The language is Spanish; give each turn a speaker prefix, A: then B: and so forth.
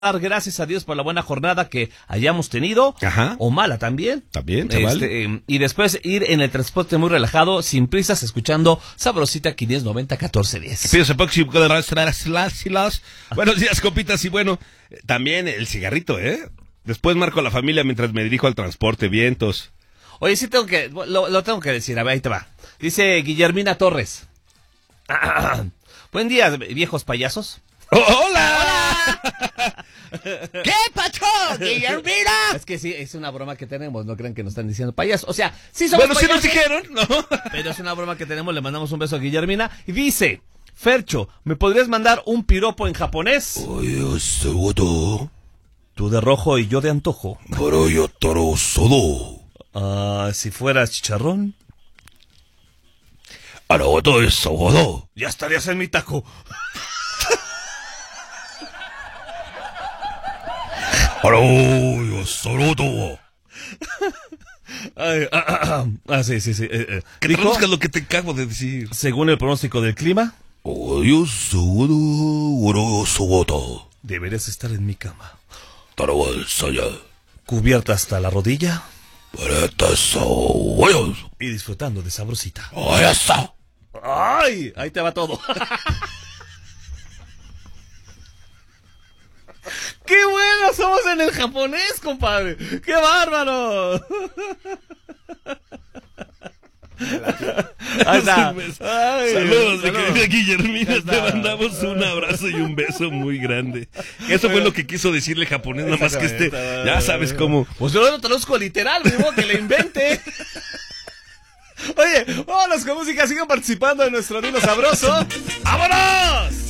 A: dar gracias a Dios por la buena jornada que hayamos tenido.
B: Ajá.
A: O mala también.
B: También, chaval.
A: Y después ir en el transporte muy relajado, sin prisas, escuchando Sabrosita 590 1410.
B: Buenos días, copitas. Y bueno, también el cigarrito, Después marco a la familia mientras me dirijo al transporte. Vientos.
A: Oye, sí lo tengo que decir, a ver, ahí te va. Dice Guillermina Torres. Buen día, viejos payasos.
B: ¡Hola! ¿Qué pacho, Guillermina?
A: Es que sí, es una broma que tenemos, no crean que nos están diciendo payasos. O sea, sí somos
B: payasos. Bueno, sí nos dijeron, ¿no?
A: Pero es una broma que tenemos, le mandamos un beso a Guillermina. Y dice, Fercho, ¿me podrías mandar un piropo en japonés?
B: Oye, segundo.
A: Tú de rojo y yo de antojo.
B: Pero yo toro sodo.
A: Si fueras chicharrón.
B: Aragoto es sodo.
A: Ya estarías en mi taco.
B: Aragoto soroto.
A: Sí.
B: Que te conozcas lo que te acabo de decir.
A: Según el pronóstico del clima.
B: Oye, segundo, sogoto.
A: Deberías estar en mi cama.
B: Tarawal saya.
A: Cubierta hasta la rodilla. Y disfrutando de Sabrosita. ¡Ay! Ahí te va todo. ¡Qué bueno somos en el japonés, compadre! ¡Qué bárbaro! Ahí está.
B: Saludos, mi querida Guillermina. Te mandamos un abrazo y un beso muy grande. Eso fue lo que quiso decirle japonés, nada más que ya sabes cómo.
A: Pues yo lo traduzco literal, mismo que le invente. Oye, vámonos con música, sigan participando en nuestro Dilo Sabroso. ¡Vámonos!